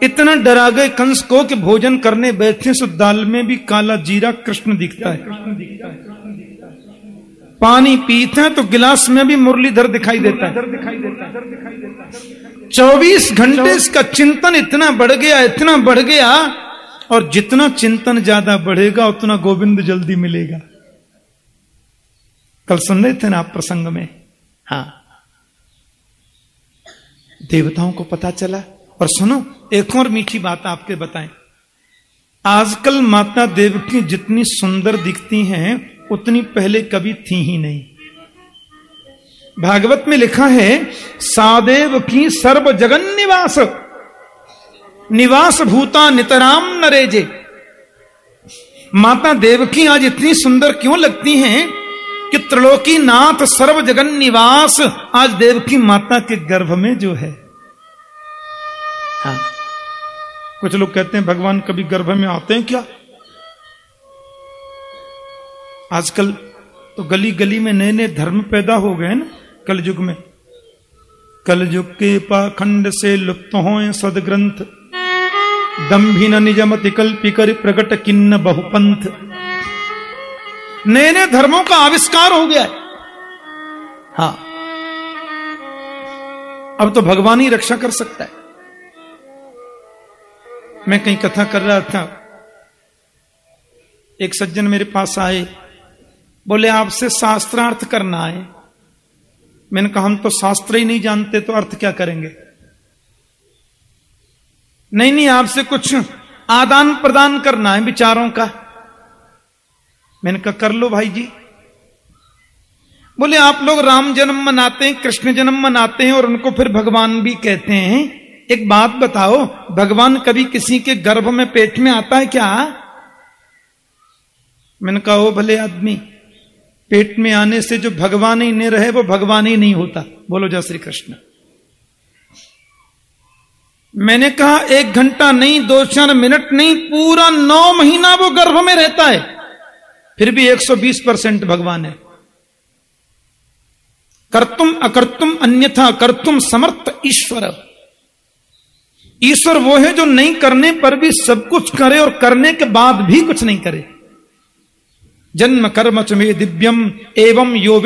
इतना डरा गए कंस को कि भोजन करने बैठे सो दाल में भी काला जीरा कृष्ण दिखता है। पानी पीते हैं तो गिलास में भी मुरलीधर दिखाई देता है। 24 घंटे इसका चिंतन इतना बढ़ गया, और जितना चिंतन ज्यादा बढ़ेगा उतना गोविंद जल्दी मिलेगा। कल सुन रहे थे ना आप प्रसंग में। हाँ, देवताओं को पता चला। और सुनो, एक और मीठी बात आपके बताएं। आजकल माता देवकी जितनी सुंदर दिखती हैं उतनी पहले कभी थी ही नहीं। भागवत में लिखा है, सादेव की सर्व जगन निवास भूता नितराम नरेजे। माता देवकी आज इतनी सुंदर क्यों लगती हैं कि त्रिलोकी नाथ सर्व जगन निवास आज देवकी माता के गर्भ में जो है। हाँ, कुछ लोग कहते हैं भगवान कभी गर्भ में आते हैं क्या? आजकल तो गली गली में नए नए धर्म पैदा हो गए ना कलयुग में। कलयुग के पाखंड से लुप्त होए सदग्रंथ, दंभिन निजमति कल्पिकर प्रकट किन्न बहुपंथ। नए नए धर्मों का आविष्कार हो गया है। हाँ, अब तो भगवान ही रक्षा कर सकता है। मैं कहीं कथा कर रहा था, एक सज्जन मेरे पास आए, बोले आपसे शास्त्रार्थ करना है। मैंने कहा हम तो शास्त्र ही नहीं जानते, तो अर्थ क्या करेंगे? नहीं, आपसे कुछ आदान प्रदान करना है विचारों का। मैंने कहा कर लो भाई जी। बोले आप लोग राम जन्म मनाते हैं, कृष्ण जन्म मनाते हैं और उनको फिर भगवान भी कहते हैं। एक बात बताओ, भगवान कभी किसी के गर्भ में पेट में आता है क्या? मैंने कहा ओ भले आदमी, पेट में आने से जो भगवान ही नहीं रहे वो भगवान ही नहीं होता। बोलो जय श्री कृष्ण। मैंने कहा 1 घंटा नहीं, 2-4 मिनट नहीं, पूरा 9 महीना वो गर्भ में रहता है, फिर भी 120% भगवान है। कर्तुम अकर्तुम अन्यथा कर्तुम समर्थ ईश्वर। ईश्वर वो है जो नहीं करने पर भी सब कुछ करे और करने के बाद भी कुछ नहीं करे। जन्म कर्म च मे दिव्यम एवं यो